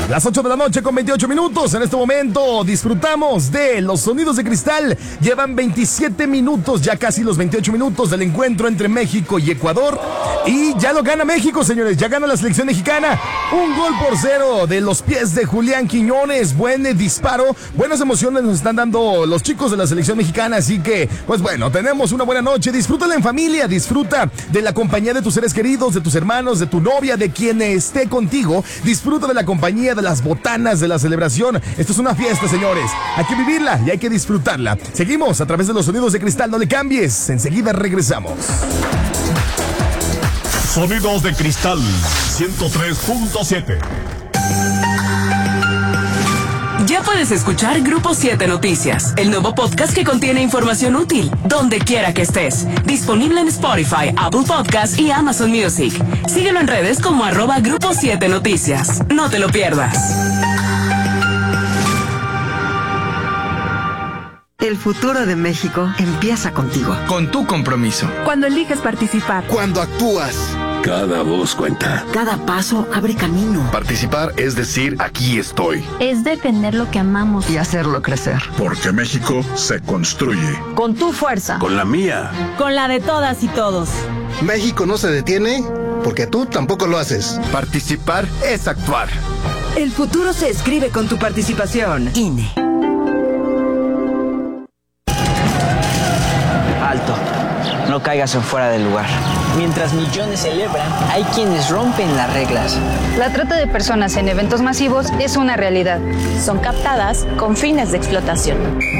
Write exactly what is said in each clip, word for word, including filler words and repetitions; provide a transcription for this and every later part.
Las ocho de la noche con veintiocho minutos. En este momento disfrutamos de los sonidos de cristal. Llevan veintisiete minutos, ya casi los veintiocho minutos del encuentro entre México y Ecuador. Y ya lo gana México, señores. Ya gana la selección mexicana. Un gol por cero de los pies de Julián Quiñones. Buen disparo. Buenas emociones nos están dando los chicos de la selección mexicana. Así que, pues bueno, tenemos una buena noche. Disfrútala en familia. Disfruta de la compañía de tus seres queridos, de tus hermanos, de tu novia, de quien esté contigo. Disfruta de la compañía, de las botanas, de la celebración. Esto es una fiesta, señores. Hay que vivirla y hay que disfrutarla. Seguimos a través de los sonidos de cristal. No le cambies. Enseguida regresamos. Sonidos de cristal ciento tres punto siete. Ya puedes escuchar Grupo siete Noticias, el nuevo podcast que contiene información útil, donde quiera que estés. Disponible en Spotify, Apple Podcasts y Amazon Music. Síguelo en redes como arroba Grupo siete Noticias. No te lo pierdas. El futuro de México empieza contigo. Con tu compromiso. Cuando eliges participar. Cuando actúas. Cada voz cuenta. Cada paso abre camino. Participar es decir, aquí estoy. Es defender lo que amamos. Y hacerlo crecer. Porque México se construye. Con tu fuerza. Con la mía. Con la de todas y todos. México no se detiene porque tú tampoco lo haces. Participar es actuar. El futuro se escribe con tu participación. I N E. Alto. No caigas en fuera del lugar. Mientras millones celebran, hay quienes rompen las reglas. La trata de personas en eventos masivos es una realidad. Son captadas con fines de explotación.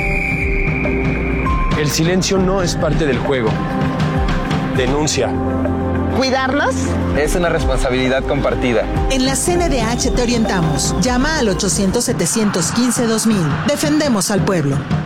El silencio no es parte del juego. Denuncia. ¿Cuidarlos? Es una responsabilidad compartida. En la C N D H te orientamos. Llama al ochocientos, setecientos quince, dos mil. Defendemos al pueblo.